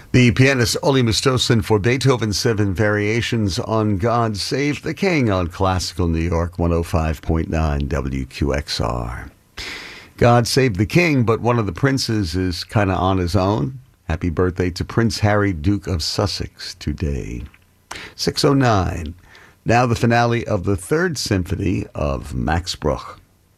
The pianist Oli Mustosson for Beethoven's Seven Variations on God Save the King on Classical New York 105.9 WQXR. God Save the King, but one of the princes is kind of on his own. Happy birthday to Prince Harry, Duke of Sussex, today. 6:09. Now the finale of the Third Symphony of Max Bruch.